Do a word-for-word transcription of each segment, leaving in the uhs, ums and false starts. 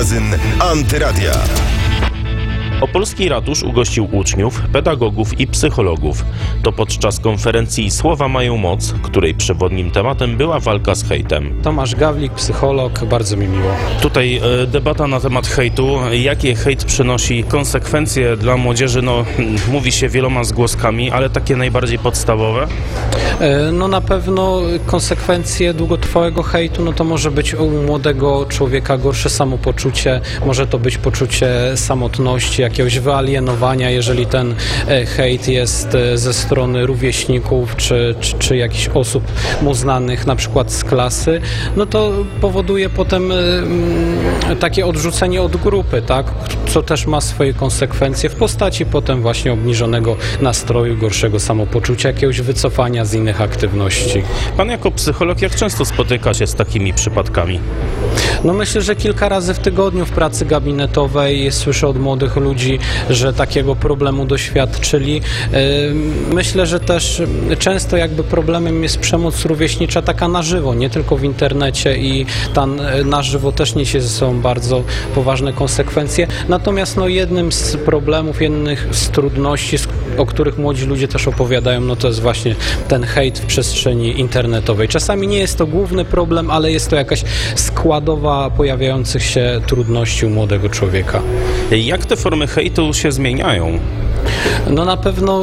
Magazyn Antyradia. Opolski Ratusz ugościł uczniów, pedagogów i psychologów. To podczas konferencji Słowa mają moc, której przewodnim tematem była walka z hejtem. Tomasz Gawlik, psycholog, bardzo mi miło. Tutaj e, debata na temat hejtu. Jakie hejt przynosi konsekwencje dla młodzieży? No, mówi się wieloma zgłoskami, ale takie najbardziej podstawowe? E, no na pewno konsekwencje długotrwałego hejtu, no to może być u młodego człowieka gorsze samopoczucie, może to być poczucie samotności, jakiegoś wyalienowania, jeżeli ten hejt jest ze strony rówieśników czy, czy, czy jakichś osób mu znanych, na przykład z klasy, no to powoduje potem takie odrzucenie od grupy, tak, co też ma swoje konsekwencje w postaci potem właśnie obniżonego nastroju, gorszego samopoczucia, jakiegoś wycofania z innych aktywności. Pan jako psycholog jak często spotyka się z takimi przypadkami? No myślę, że kilka razy w tygodniu w pracy gabinetowej słyszę od młodych ludzi, że takiego problemu doświadczyli. Myślę, że też często jakby problemem jest przemoc rówieśnicza taka na żywo, nie tylko w internecie i ta na żywo też niesie ze sobą bardzo poważne konsekwencje. Natomiast no jednym z problemów, jednych z trudności, o których młodzi ludzie też opowiadają, no to jest właśnie ten hejt w przestrzeni internetowej. Czasami nie jest to główny problem, ale jest to jakaś składowa pojawiających się trudności u młodego człowieka. Jak te formy hejtu się zmieniają? No na pewno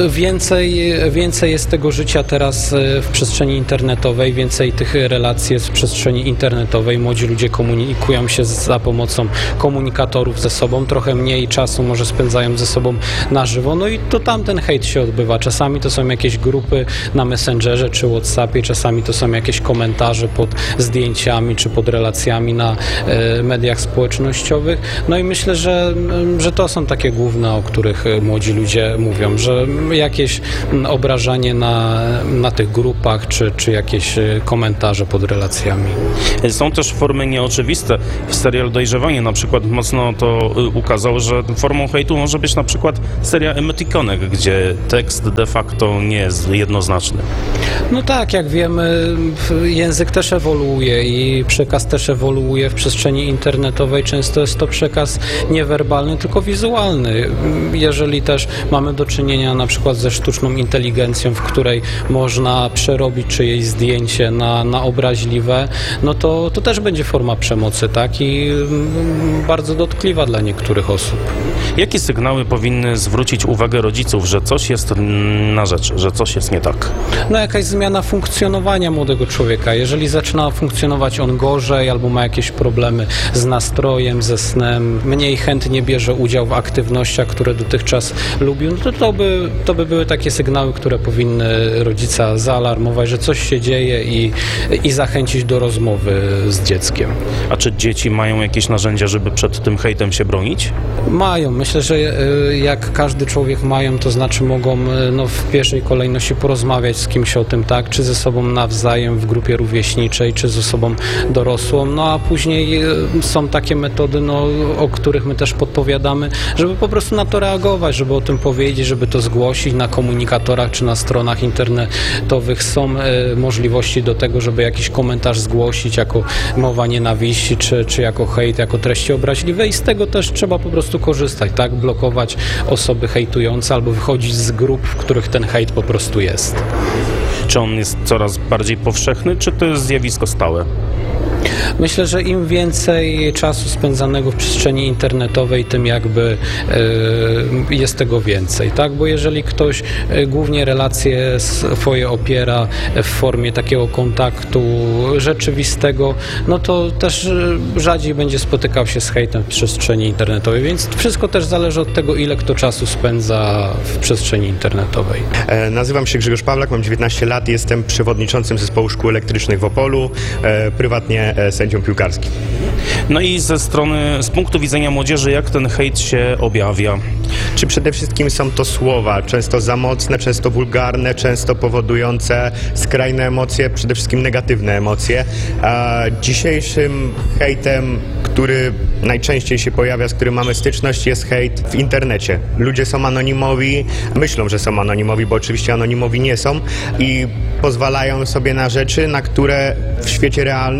więcej, więcej jest tego życia teraz w przestrzeni internetowej, więcej tych relacji jest w przestrzeni internetowej. Młodzi ludzie komunikują się za pomocą komunikatorów ze sobą, trochę mniej czasu może spędzają ze sobą na żywo, no i to tam ten hejt się odbywa. Czasami to są jakieś grupy na Messengerze czy WhatsAppie, czasami to są jakieś komentarze pod zdjęciami czy pod relacjami na e, mediach społecznościowych. No i myślę, że, że to są takie główne, o których młodzi ludzie mówią, że jakieś obrażanie na, na tych grupach, czy, czy jakieś komentarze pod relacjami. Są też formy nieoczywiste. W serial Dojrzewanie na przykład mocno to ukazał, że formą hejtu może być na przykład seria emotikonek, gdzie tekst de facto nie jest jednoznaczny. No tak, jak wiemy, język też ewoluuje i przekaz też ewoluuje w przestrzeni internetowej. Często jest to przekaz niewerbalny, tylko wizualny. Jeżeli też mamy do czynienia na przykład ze sztuczną inteligencją, w której można przerobić czyjeś zdjęcie na, na obraźliwe, no to, to też będzie forma przemocy, tak? I bardzo dotkliwa dla niektórych osób. Jakie sygnały powinny zwrócić uwagę rodziców, że coś jest na rzecz, że coś jest nie tak? No jakaś zmiana funkcjonowania młodego człowieka. Jeżeli zaczyna funkcjonować on gorzej albo ma jakieś problemy z nastrojem, ze snem, mniej chętnie bierze udział w aktywnościach, które dotychczas lubił, no to, to, by, to by były takie sygnały, które powinny rodzica zaalarmować, że coś się dzieje i, i zachęcić do rozmowy z dzieckiem. A czy dzieci mają jakieś narzędzia, żeby przed tym hejtem się bronić? Mają. Myślę, że jak każdy człowiek mają, to znaczy mogą no, w pierwszej kolejności porozmawiać z kimś o tym, tak, czy ze sobą nawzajem w grupie rówieśniczej, czy z osobą dorosłą, no a później są takie metody, no, o których my też podpowiadamy, żeby po prostu na to reagować, żeby o tym powiedzieć, żeby to zgłosić na komunikatorach czy na stronach internetowych. Są e, możliwości do tego, żeby jakiś komentarz zgłosić jako mowa nienawiści, czy, czy jako hejt, jako treści obraźliwe i z tego też trzeba po prostu korzystać, tak? Blokować osoby hejtujące albo wychodzić z grup, w których ten hejt po prostu jest. Czy on jest coraz bardziej powszechny, czy to jest zjawisko stałe? Myślę, że im więcej czasu spędzanego w przestrzeni internetowej, tym jakby y, jest tego więcej, tak? Bo jeżeli ktoś y, głównie relacje swoje opiera w formie takiego kontaktu rzeczywistego, no to też y, rzadziej będzie spotykał się z hejtem w przestrzeni internetowej, więc wszystko też zależy od tego, ile kto czasu spędza w przestrzeni internetowej. E, nazywam się Grzegorz Pawlak, mam dziewiętnaście lat, jestem przewodniczącym zespołu szkół elektrycznych w Opolu, e, prywatnie e, sędzią piłkarskim. No i ze strony, z punktu widzenia młodzieży, jak ten hejt się objawia? Czy przede wszystkim są to słowa, często za mocne, często wulgarne, często powodujące skrajne emocje, przede wszystkim negatywne emocje. A dzisiejszym hejtem, który najczęściej się pojawia, z którym mamy styczność, jest hejt w internecie. Ludzie są anonimowi, myślą, że są anonimowi, bo oczywiście anonimowi nie są i pozwalają sobie na rzeczy, na które w świecie realnym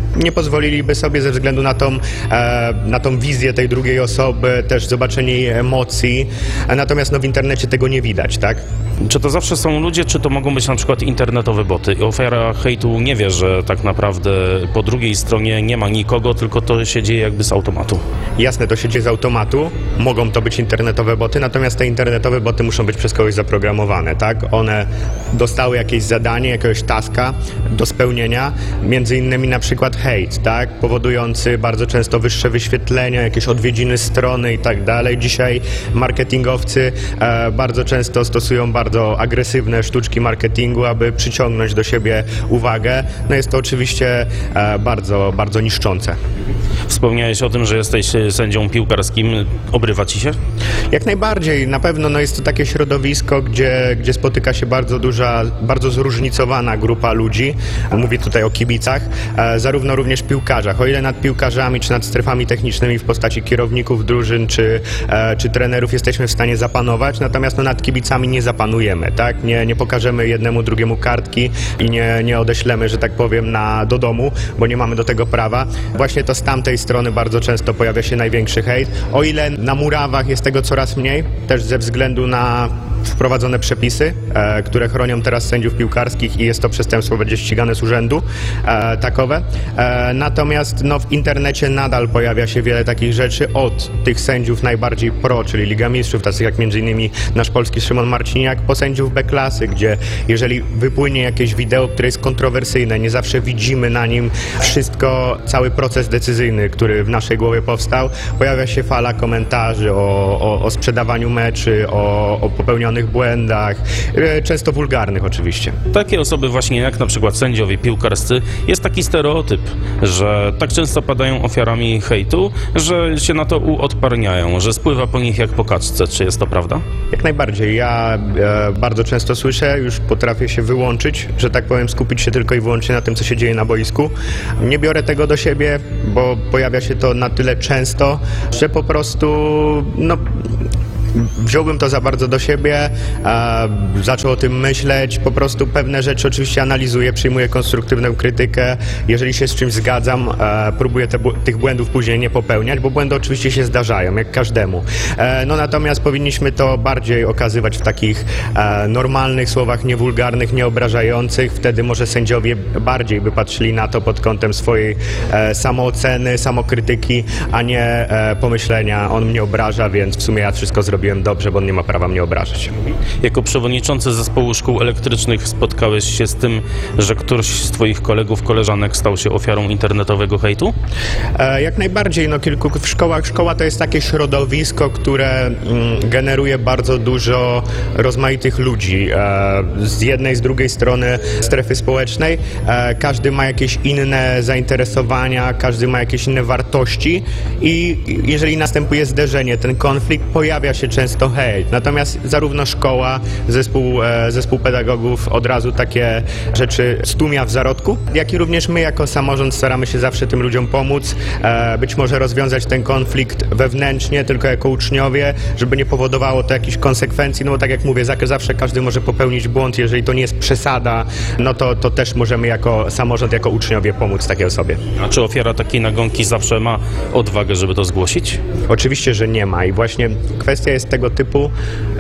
nie pozwoliliby sobie ze względu na tą, e, na tą wizję tej drugiej osoby, też zobaczenie jej emocji. E, natomiast no, w internecie tego nie widać, tak? Czy to zawsze są ludzie, czy to mogą być na przykład internetowe boty? I ofiara hejtu nie wie, że tak naprawdę po drugiej stronie nie ma nikogo, tylko to się dzieje jakby z automatu. Jasne, to się dzieje z automatu, mogą to być internetowe boty, natomiast te internetowe boty muszą być przez kogoś zaprogramowane, tak? One dostały jakieś zadanie, jakiegoś taska do spełnienia, między innymi na przykład hejt, tak? Powodujący bardzo często wyższe wyświetlenia, jakieś odwiedziny strony i tak dalej. Dzisiaj marketingowcy e, bardzo często stosują bardzo agresywne sztuczki marketingu, aby przyciągnąć do siebie uwagę. No jest to oczywiście e, bardzo, bardzo niszczące. Wspomniałeś o tym, że jesteś sędzią piłkarskim. Obrywa ci się? Jak najbardziej. Na pewno no jest to takie środowisko, gdzie, gdzie spotyka się bardzo duża, bardzo zróżnicowana grupa ludzi. Mówię tutaj o kibicach, e, zarówno również piłkarzach. O ile nad piłkarzami, czy nad strefami technicznymi w postaci kierowników drużyn, czy, e, czy trenerów jesteśmy w stanie zapanować, natomiast no, nad kibicami nie zapanujemy, tak? Nie, nie pokażemy jednemu, drugiemu kartki i nie, nie odeślemy, że tak powiem, na, do domu, bo nie mamy do tego prawa. Właśnie to z tamtej strony bardzo często pojawia się największy hejt. O ile na murawach jest tego coraz mniej, też ze względu na wprowadzone przepisy, e, które chronią teraz sędziów piłkarskich i jest to przestępstwo, będzie ścigane z urzędu e, takowe. E, natomiast no, w internecie nadal pojawia się wiele takich rzeczy od tych sędziów najbardziej pro, czyli Liga Mistrzów, tacy jak między innymi nasz polski Szymon Marciniak, po sędziów B-klasy, gdzie jeżeli wypłynie jakieś wideo, które jest kontrowersyjne, nie zawsze widzimy na nim wszystko, cały proces decyzyjny, który w naszej głowie powstał, pojawia się fala komentarzy o, o, o sprzedawaniu meczy, o, o popełnionych błędach, często wulgarnych oczywiście. Takie osoby właśnie jak na przykład sędziowie piłkarscy, jest taki stereotyp, że tak często padają ofiarami hejtu, że się na to uodparniają, że spływa po nich jak po kaczce. Czy jest to prawda? Jak najbardziej. Ja e, bardzo często słyszę, już potrafię się wyłączyć, że tak powiem, skupić się tylko i wyłącznie na tym, co się dzieje na boisku. Nie biorę tego do siebie, bo pojawia się to na tyle często, że po prostu no wziąłbym to za bardzo do siebie, e, zaczął o tym myśleć, po prostu pewne rzeczy oczywiście analizuję, przyjmuję konstruktywną krytykę, jeżeli się z czymś zgadzam, e, próbuję te, tych błędów później nie popełniać, bo błędy oczywiście się zdarzają, jak każdemu. E, no natomiast powinniśmy to bardziej okazywać w takich e, normalnych słowach, niewulgarnych, nieobrażających, wtedy może sędziowie bardziej by patrzyli na to pod kątem swojej e, samooceny, samokrytyki, a nie e, pomyślenia, on mnie obraża, więc w sumie ja wszystko zrobię Zrobiłem dobrze, bo on nie ma prawa mnie obrażać. Jako przewodniczący zespołu szkół elektrycznych spotkałeś się z tym, że któryś z twoich kolegów, koleżanek stał się ofiarą internetowego hejtu? E, jak najbardziej. No, kilku w szkołach. Szkoła to jest takie środowisko, które mm, generuje bardzo dużo rozmaitych ludzi. E, z jednej, z drugiej strony strefy społecznej. E, każdy ma jakieś inne zainteresowania, każdy ma jakieś inne wartości i jeżeli następuje zderzenie, ten konflikt, pojawia się często hejt. Natomiast zarówno szkoła, zespół, e, zespół pedagogów od razu takie rzeczy stłumia w zarodku, jak i również my jako samorząd staramy się zawsze tym ludziom pomóc, e, być może rozwiązać ten konflikt wewnętrznie, tylko jako uczniowie, żeby nie powodowało to jakichś konsekwencji, no bo tak jak mówię, zawsze każdy może popełnić błąd, jeżeli to nie jest przesada, no to, to też możemy jako samorząd, jako uczniowie pomóc takiej osobie. A czy ofiara takiej nagonki zawsze ma odwagę, żeby to zgłosić? Oczywiście, że nie ma i właśnie kwestia jest tego typu,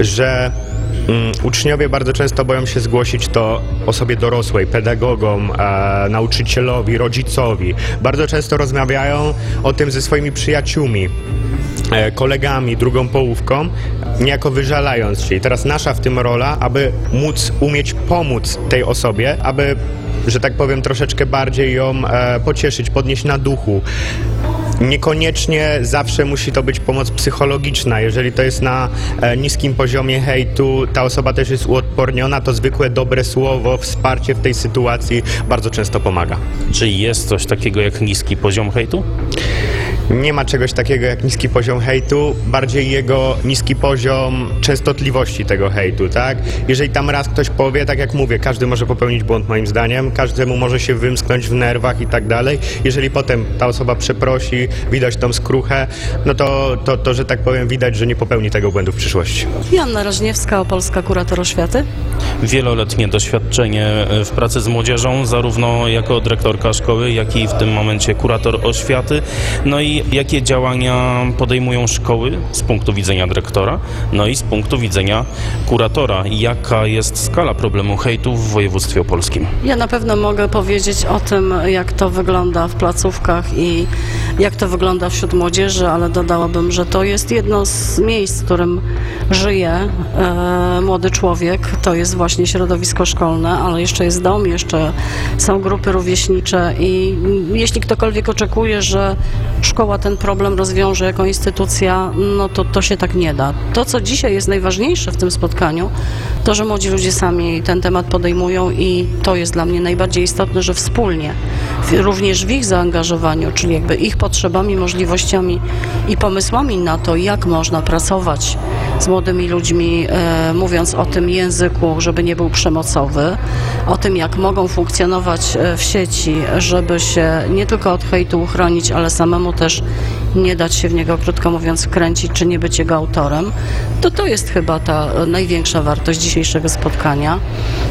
że mm, uczniowie bardzo często boją się zgłosić to osobie dorosłej, pedagogom, e, nauczycielowi, rodzicowi. Bardzo często rozmawiają o tym ze swoimi przyjaciółmi, e, kolegami, drugą połówką, niejako wyżalając się. I teraz nasza w tym rola, aby móc umieć pomóc tej osobie, aby, że tak powiem, troszeczkę bardziej ją e, pocieszyć, podnieść na duchu. Niekoniecznie zawsze musi to być pomoc psychologiczna. Jeżeli to jest na e, niskim poziomie hejtu, ta osoba też jest uodporniona, to zwykłe dobre słowo, wsparcie w tej sytuacji bardzo często pomaga. Czy jest coś takiego jak niski poziom hejtu? Nie ma czegoś takiego jak niski poziom hejtu, bardziej jego niski poziom częstotliwości tego hejtu, tak? Jeżeli tam raz ktoś powie, tak jak mówię, każdy może popełnić błąd moim zdaniem, każdemu może się wymsknąć w nerwach i tak dalej. Jeżeli potem ta osoba przeprosi, widać tą skruchę, no to, to, to, że tak powiem, widać, że nie popełni tego błędu w przyszłości. Joanna Raźniewska, Opolska Kurator Oświaty. Wieloletnie doświadczenie w pracy z młodzieżą, zarówno jako dyrektorka szkoły, jak i w tym momencie kurator oświaty. No i jakie działania podejmują szkoły z punktu widzenia dyrektora, no i z punktu widzenia kuratora. Jaka jest skala problemu hejtu w województwie opolskim? Ja na pewno mogę powiedzieć o tym, jak to wygląda w placówkach i jak to wygląda wśród młodzieży, ale dodałabym, że to jest jedno z miejsc, w którym żyje e, młody człowiek. To jest właśnie środowisko szkolne, ale jeszcze jest dom, jeszcze są grupy rówieśnicze i jeśli ktokolwiek oczekuje, że szkoła ten problem rozwiąże jako instytucja, no to to się tak nie da. To, co dzisiaj jest najważniejsze w tym spotkaniu, to, że młodzi ludzie sami ten temat podejmują i to jest dla mnie najbardziej istotne, że wspólnie, również w ich zaangażowaniu, czyli jakby ich potrzebami, możliwościami i pomysłami na to, jak można pracować z młodymi ludźmi, e, mówiąc o tym języku, żeby nie był przemocowy, o tym, jak mogą funkcjonować w sieci, żeby się nie tylko od hejtu uchronić, ale samemu też nie dać się w niego, krótko mówiąc, wkręcić, czy nie być jego autorem, to to jest chyba ta największa wartość dzisiejszego spotkania.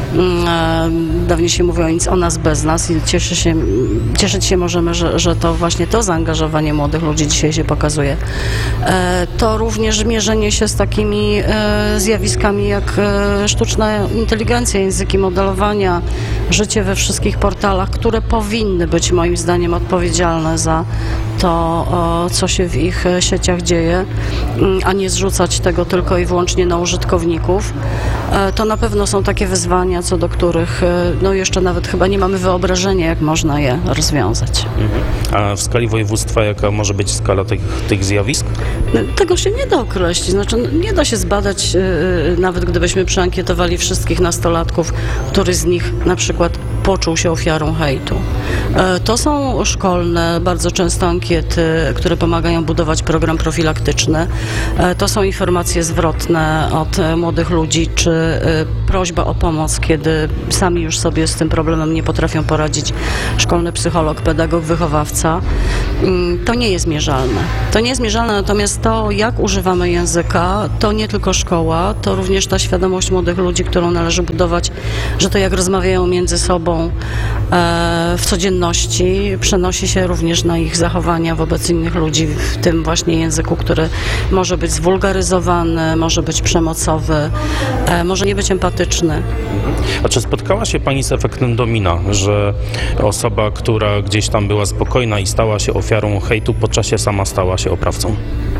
Dawniej się mówiło nic o nas bez nas i cieszy się, cieszyć się możemy, że, że to właśnie to zaangażowanie młodych ludzi dzisiaj się pokazuje. To również mierzenie się z takimi zjawiskami jak sztuczna inteligencja, języki modelowania, życie we wszystkich portalach, które powinny być moim zdaniem odpowiedzialne za to, co się w ich sieciach dzieje, a nie zrzucać tego tylko i wyłącznie na użytkowników. To na pewno są takie wyzwania, co do których no jeszcze nawet chyba nie mamy wyobrażenia, jak można je rozwiązać. A w skali województwa jaka może być skala tych, tych zjawisk? Tego się nie da określić. Znaczy, nie da się zbadać, yy, nawet gdybyśmy przeankietowali wszystkich nastolatków, który z nich na przykład poczuł się ofiarą hejtu. Yy, to są szkolne, bardzo często ankiety, które pomagają budować program profilaktyczny. Yy, to są informacje zwrotne od yy, młodych ludzi, czy yy, prośba o pomoc, kiedy sami już sobie z tym problemem nie potrafią poradzić. Szkolny psycholog, pedagog, wychowawca. Yy, to nie jest mierzalne. To nie jest mierzalne, natomiast to, jak używamy języka, to nie tylko szkoła, to również ta świadomość młodych ludzi, którą należy budować, że to, jak rozmawiają między sobą e, w codzienności, przenosi się również na ich zachowania wobec innych ludzi, w tym właśnie języku, który może być zwulgaryzowany, może być przemocowy, e, może nie być empatyczny. A czy spotkała się Pani z efektem domina, że osoba, która gdzieś tam była spokojna i stała się ofiarą hejtu, po czasie sama stała się oprawcą?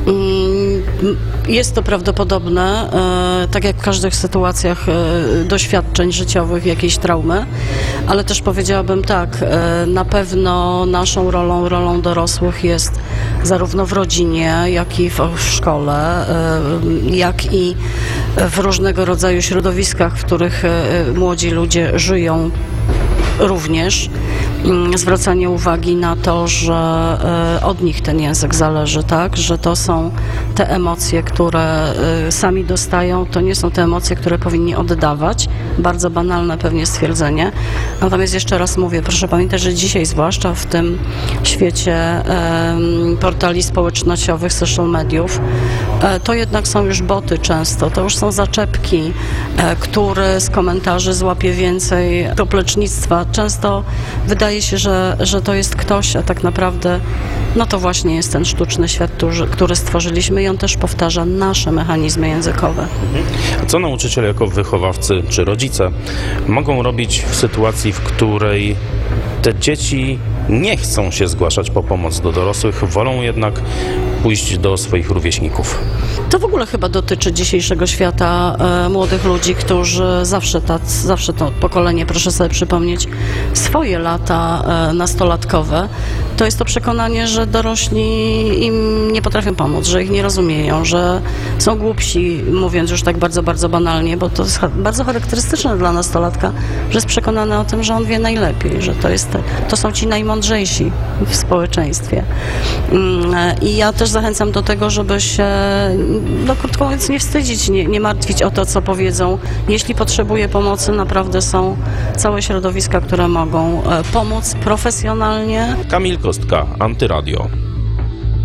Jest to prawdopodobne, tak jak w każdych sytuacjach doświadczeń życiowych, jakiejś traumy, ale też powiedziałabym tak, na pewno naszą rolą, rolą dorosłych jest zarówno w rodzinie, jak i w szkole, jak i w różnego rodzaju środowiskach, w których młodzi ludzie żyją również. Zwracanie uwagi na to, że od nich ten język zależy, tak? Że to są te emocje, które sami dostają, to nie są te emocje, które powinni oddawać. Bardzo banalne pewnie stwierdzenie. Natomiast jeszcze raz mówię, proszę pamiętać, że dzisiaj, zwłaszcza w tym świecie portali społecznościowych, social mediów, to jednak są już boty często, to już są zaczepki, który z komentarzy złapie więcej poplecznictwa. Często wydaje się, że, że to jest ktoś, a tak naprawdę no to właśnie jest ten sztuczny świat, który, który stworzyliśmy i on też powtarza nasze mechanizmy językowe. Co nauczyciele jako wychowawcy czy rodzice mogą robić w sytuacji, w której te dzieci nie chcą się zgłaszać po pomoc do dorosłych, wolą jednak pójść do swoich rówieśników? To w ogóle chyba dotyczy dzisiejszego świata e, młodych ludzi, którzy zawsze, tac, zawsze to pokolenie, proszę sobie przypomnieć, swoje lata e, nastolatkowe to jest to przekonanie, że dorośli im nie potrafią pomóc, że ich nie rozumieją, że są głupsi, mówiąc już tak bardzo, bardzo banalnie, bo to jest cha- bardzo charakterystyczne dla nastolatka, że jest przekonany o tym, że on wie najlepiej, że to, jest, to są ci najmądrzejsi w społeczeństwie. Mm, I ja też zachęcam do tego, żeby się, no krótko mówiąc, nie wstydzić, nie, nie martwić o to, co powiedzą. Jeśli potrzebuje pomocy, naprawdę są całe środowiska, które mogą e, pomóc profesjonalnie. Kamil Kostka, Antyradio.